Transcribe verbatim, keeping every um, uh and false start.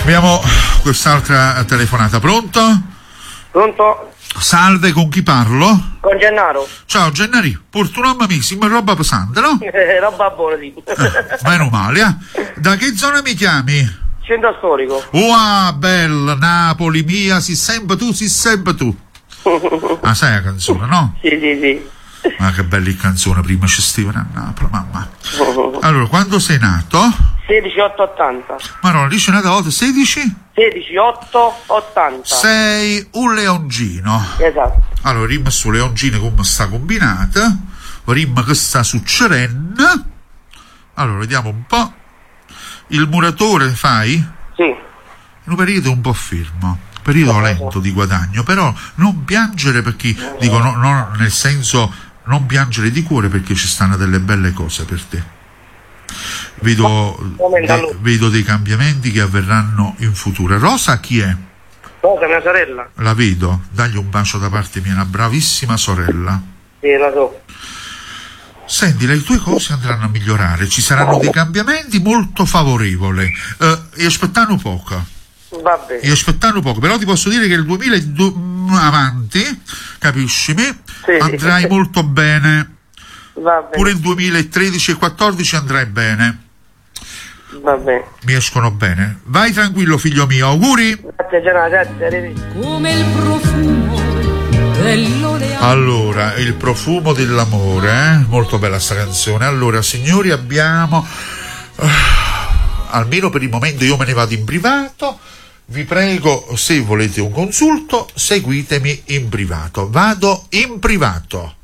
Abbiamo quest'altra telefonata. Pronto? Pronto? Salve, con chi parlo? Con Gennaro. Ciao Gennari, porto un mi sembra roba pesante, no? Eh, roba buona, sì. Eh, meno male, eh? Da che zona mi chiami? Centro storico. Wow, bella, Napoli mia, si sempre tu, si sempre tu. Ah, sai la canzone, no? Sì, sì, sì. Ma che bella canzone, prima ci stivano a Napoli, mamma. Allora, quando sei nato? sedici otto ottanta. Ma no, dice una volta, sedici? sedici otto ottanta. Sei un leoncino. Esatto. Allora, rimma su leoncino come sta combinata, rimma che sta succedendo. Allora, vediamo un po'. Il muratore fai? Sì. In un periodo un po' fermo, periodo lento di guadagno, però non piangere perché, dico, no, no, nel senso, non piangere di cuore perché ci stanno delle belle cose per te. Vedo, de, vedo dei cambiamenti che avverranno in futuro. Rosa chi è? Rosa, mia sorella. La vedo, dagli un bacio da parte mia, una bravissima sorella. Sì, la so. Senti, le tue cose andranno a migliorare, ci saranno dei cambiamenti molto favorevoli. Eh, e aspettano poco. Va bene. E aspettano poco, però ti posso dire che il duemiladue avanti, capiscimi, sì, andrai sì. molto bene. Va bene. Pure il duemilatredici e quattordici andrai bene. Va bene. Mi escono bene. Vai tranquillo, figlio mio, auguri. Grazie, Gianna, grazie. Come il profumo dell'oleo. Allora, il profumo dell'amore, eh? Molto bella sta canzone. Allora, signori, abbiamo uh, almeno per il momento io me ne vado in privato. Vi prego, se volete un consulto, seguitemi in privato. Vado in privato.